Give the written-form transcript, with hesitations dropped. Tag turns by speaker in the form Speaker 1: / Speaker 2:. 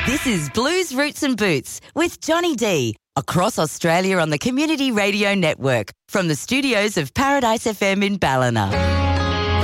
Speaker 1: This is Blues Roots and Boots with Johnny D. Across Australia on the Community Radio Network from the studios of Paradise FM in Ballina.